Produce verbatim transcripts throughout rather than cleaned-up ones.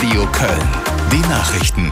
Radio Köln. Die Nachrichten.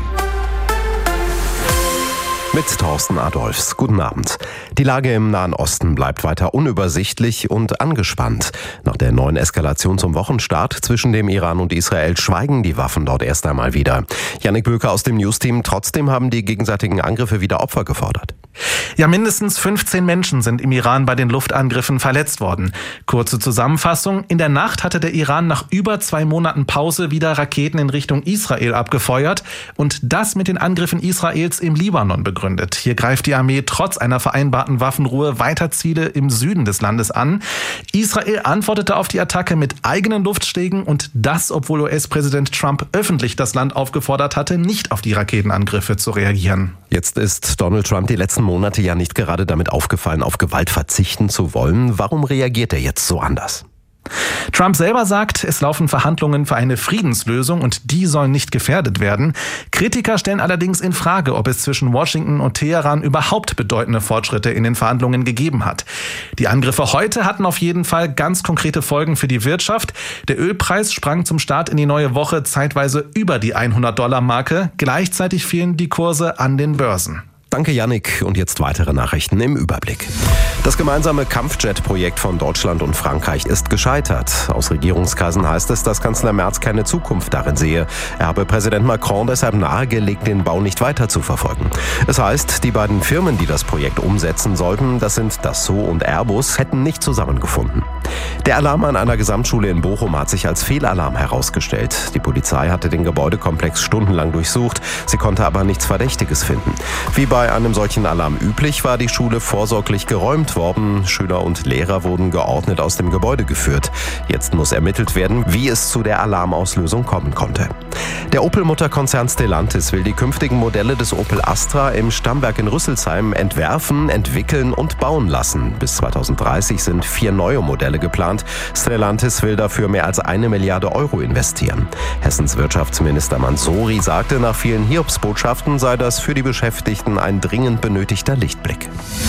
Mit Thorsten Adolfs. Guten Abend. Die Lage im Nahen Osten bleibt weiter unübersichtlich und angespannt. Nach der neuen Eskalation zum Wochenstart zwischen dem Iran und Israel schweigen die Waffen dort erst einmal wieder. Jannik Böke aus dem Newsteam. Trotzdem haben die gegenseitigen Angriffe wieder Opfer gefordert. Ja, mindestens fünfzehn Menschen sind im Iran bei den Luftangriffen verletzt worden. Kurze Zusammenfassung. In der Nacht hatte der Iran nach über zwei Monaten Pause wieder Raketen in Richtung Israel abgefeuert und das mit den Angriffen Israels im Libanon begründet. Hier greift die Armee trotz einer vereinbarten Waffenruhe weiter Ziele im Süden des Landes an. Israel antwortete auf die Attacke mit eigenen Luftschlägen und das, obwohl U S-Präsident Trump öffentlich das Land aufgefordert hatte, nicht auf die Raketenangriffe zu reagieren. Jetzt ist Donald Trump die letzten Monate ja nicht gerade damit aufgefallen, auf Gewalt verzichten zu wollen. Warum reagiert er jetzt so anders? Trump selber sagt, es laufen Verhandlungen für eine Friedenslösung und die sollen nicht gefährdet werden. Kritiker stellen allerdings in Frage, ob es zwischen Washington und Teheran überhaupt bedeutende Fortschritte in den Verhandlungen gegeben hat. Die Angriffe heute hatten auf jeden Fall ganz konkrete Folgen für die Wirtschaft. Der Ölpreis sprang zum Start in die neue Woche zeitweise über die hundert-Dollar-Marke. Gleichzeitig fielen die Kurse an den Börsen. Danke, Jannik. Und jetzt weitere Nachrichten im Überblick. Das gemeinsame Kampfjet-Projekt von Deutschland und Frankreich ist gescheitert. Aus Regierungskreisen heißt es, dass Kanzler Merz keine Zukunft darin sehe. Er habe Präsident Macron deshalb nahegelegt, den Bau nicht weiter zu verfolgen. Es heißt, die beiden Firmen, die das Projekt umsetzen sollten, das sind Dassault und Airbus, hätten nicht zusammengefunden. Der Alarm an einer Gesamtschule in Bochum hat sich als Fehlalarm herausgestellt. Die Polizei hatte den Gebäudekomplex stundenlang durchsucht. Sie konnte aber nichts Verdächtiges finden. Wie bei Bei einem solchen Alarm üblich war die Schule vorsorglich geräumt worden. Schüler und Lehrer wurden geordnet aus dem Gebäude geführt. Jetzt muss ermittelt werden, wie es zu der Alarmauslösung kommen konnte. Der Opel-Mutterkonzern Stellantis will die künftigen Modelle des Opel Astra im Stammwerk in Rüsselsheim entwerfen, entwickeln und bauen lassen. Bis zweitausenddreißig sind vier neue Modelle geplant. Stellantis will dafür mehr als eine Milliarde Euro investieren. Hessens Wirtschaftsminister Mansouri sagte, nach vielen Hiobsbotschaften sei das für die Beschäftigten ein dringend benötigter Lichtblick.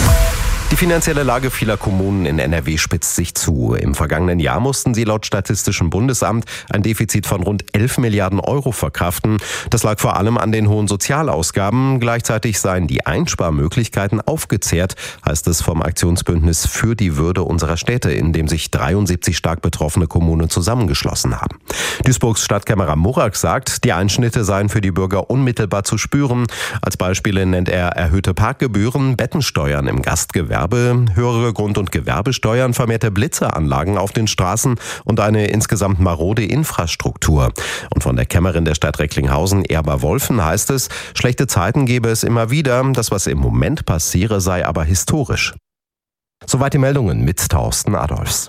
Die finanzielle Lage vieler Kommunen in N R W spitzt sich zu. Im vergangenen Jahr mussten sie laut Statistischem Bundesamt ein Defizit von rund elf Milliarden Euro verkraften. Das lag vor allem an den hohen Sozialausgaben. Gleichzeitig seien die Einsparmöglichkeiten aufgezehrt, heißt es vom Aktionsbündnis für die Würde unserer Städte, in dem sich dreiundsiebzig stark betroffene Kommunen zusammengeschlossen haben. Duisburgs Stadtkämmerer Murak sagt, die Einschnitte seien für die Bürger unmittelbar zu spüren. Als Beispiele nennt er erhöhte Parkgebühren, Bettensteuern im Gastgewerbe, höhere Grund- und Gewerbesteuern, vermehrte Blitzeranlagen auf den Straßen und eine insgesamt marode Infrastruktur. Und von der Kämmerin der Stadt Recklinghausen, Erba Wolfen, heißt es, schlechte Zeiten gebe es immer wieder. Das, was im Moment passiere, sei aber historisch. Soweit die Meldungen mit Thorsten Adolfs.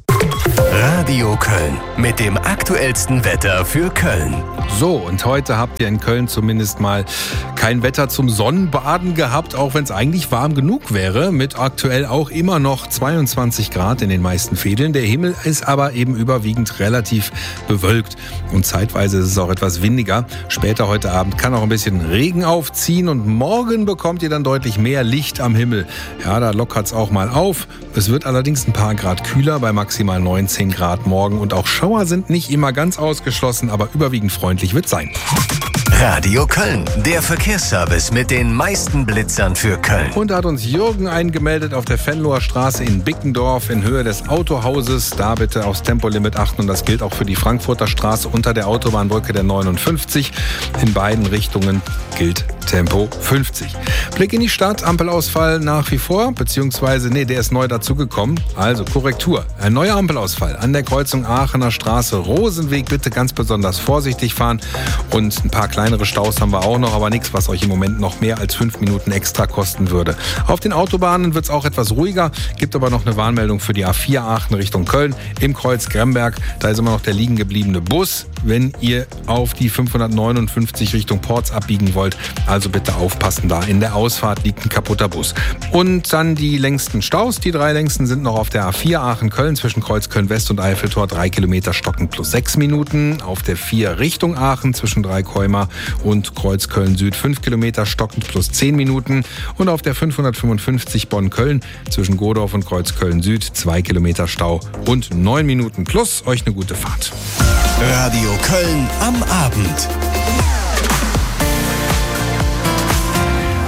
Radio Köln mit dem aktuellsten Wetter für Köln. So, und heute habt ihr in Köln zumindest mal kein Wetter zum Sonnenbaden gehabt, auch wenn es eigentlich warm genug wäre, mit aktuell auch immer noch zweiundzwanzig Grad in den meisten Fädeln. Der Himmel ist aber eben überwiegend relativ bewölkt und zeitweise ist es auch etwas windiger. Später heute Abend kann auch ein bisschen Regen aufziehen und morgen bekommt ihr dann deutlich mehr Licht am Himmel. Ja, da lockert es auch mal auf. Es wird allerdings ein paar Grad kühler, bei maximal neunzehn Grad morgen. Und auch Schauer sind nicht immer ganz ausgeschlossen, aber überwiegend freundlich wird sein. Radio Köln, der Verkehrsservice mit den meisten Blitzern für Köln. Und da hat uns Jürgen eingemeldet auf der Venloer Straße in Bickendorf in Höhe des Autohauses. Da bitte aufs Tempolimit achten und das gilt auch für die Frankfurter Straße unter der Autobahnbrücke der neunundfünfzig. In beiden Richtungen gilt Tempo fünfzig. Blick in die Stadt, Ampelausfall nach wie vor, beziehungsweise, nee, der ist neu dazugekommen. Also Korrektur. Ein neuer Ampelausfall an der Kreuzung Aachener Straße, Rosenweg. Bitte ganz besonders vorsichtig fahren und ein paar kleinere Staus haben wir auch noch, aber nichts, was euch im Moment noch mehr als fünf Minuten extra kosten würde. Auf den Autobahnen wird es auch etwas ruhiger, gibt aber noch eine Warnmeldung für die A vier Aachen Richtung Köln im Kreuz Gremberg. Da ist immer noch der liegen gebliebene Bus, wenn ihr auf die fünfhundertneunundfünfzig Richtung Porz abbiegen wollt. Also bitte aufpassen, da in der Ausfahrt liegt ein kaputter Bus. Und dann die längsten Staus. Die drei längsten sind noch auf der A vier Aachen-Köln zwischen Kreuz Köln-West und Eiffeltor, drei Kilometer stockend plus sechs Minuten. Auf der vier Richtung Aachen zwischen Dreikäumer und Kreuz Köln-Süd fünf Kilometer stockend plus zehn Minuten. Und auf der fünfhundertfünfundfünfzig Bonn-Köln zwischen Godorf und Kreuz Köln-Süd zwei Kilometer Stau und neun Minuten plus. Euch eine gute Fahrt. Radio Köln am Abend.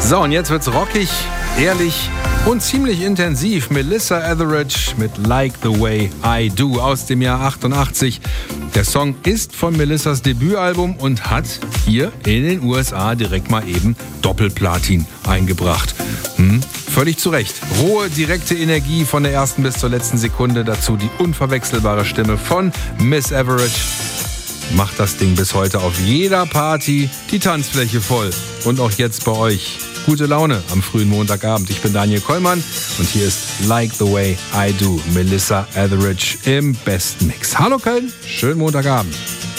So, und jetzt wird's rockig, ehrlich und ziemlich intensiv. Melissa Etheridge mit Like the Way I Do aus dem Jahr achtundachtzig. Der Song ist von Melissas Debütalbum und hat hier in den U S A direkt mal eben Doppelplatin eingebracht. Hm, völlig zu Recht. Rohe, direkte Energie von der ersten bis zur letzten Sekunde. Dazu die unverwechselbare Stimme von Miss Etheridge. Macht das Ding bis heute auf jeder Party die Tanzfläche voll. Und auch jetzt bei euch. Gute Laune am frühen Montagabend. Ich bin Daniel Kollmann und hier ist Like the Way I Do, Melissa Etheridge im besten Mix. Hallo Köln, schönen Montagabend.